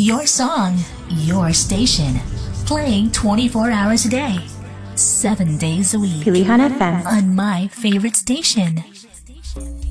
Your song, your station. Playing 24 hours a day, 7 days a week. Pilihan FM. On my favorite station.